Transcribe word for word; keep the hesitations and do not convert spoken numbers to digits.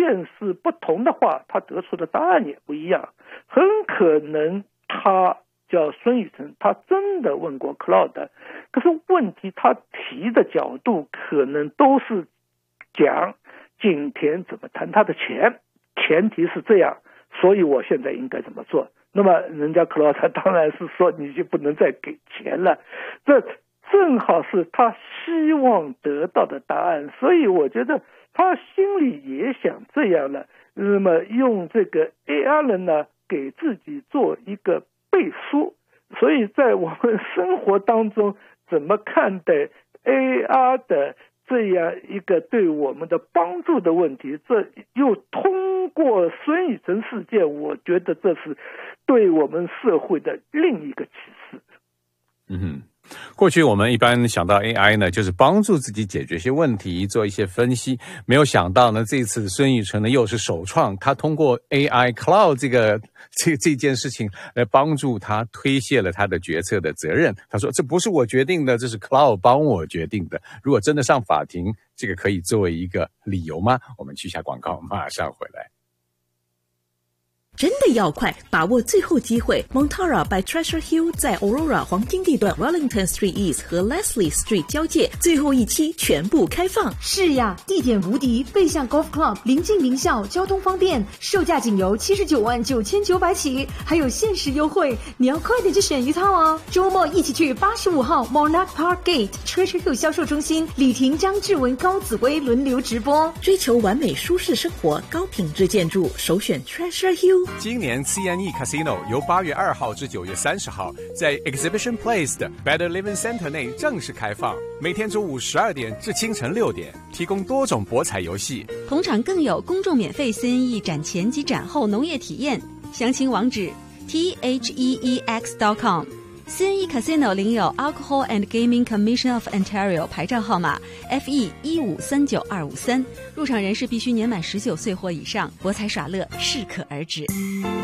件是不同的话，他得出的答案也不一样。很可能他叫孙宇晨，他真的问过 Claude， 可是问题他提的角度可能都是讲景田怎么谈他的钱，前提是这样，所以我现在应该怎么做。那么人家 Claude 当然是说你就不能再给钱了，这正好是他希望得到的答案，所以我觉得他心里也想这样了。那么用这个 A R 人呢给自己做一个背书，所以在我们生活当中怎么看待 A R 的这样一个对我们的帮助的问题，这又通过孙宇晨事件，我觉得这是对我们社会的另一个启示。 嗯哼，过去我们一般想到 A I 呢，就是帮助自己解决一些问题，做一些分析。没有想到呢，这次孙宇晨呢又是首创，他通过 A I Cloud 这个这这件事情来帮助他推卸了他的决策的责任。他说这不是我决定的，这是 Cloud 帮我决定的。如果真的上法庭，这个可以作为一个理由吗？我们去一下广告，马上回来。 真的要快，把握最后机会 Montara by Treasure Hill 在 Aurora 黄金地段 Wellington Street East 和 Leslie Street 交界，最后一期全部开放。 是呀，地点无敌，背向 Golf Club， 临近名校，交通方便，售价仅由七十九万九千九百起，还有限时优惠，你要快点去选一套哦。周末一起去八十五号 Monarch Park Gate Treasure Hill 销售中心，李婷、张志文、高紫薇轮流直播。 追求完美舒适生活，高品质建筑，首选 Treasure Hill。 今年 C N E Casino 由八月二号至九月三十号在 Exhibition Place 的 Better Living Center 内正式开放，每天中午十二点至清晨六点，提供多种博彩游戏。 同场更有公众免费 C N E 展前及展后农业体验，详情网址 T H E E X dot com。C N E Casino 领有 Alcohol and Gaming Commission of Ontario 牌照号码 F E 一五三九二五三，入场人士必须年满十九岁或以上，博彩耍乐适可而止。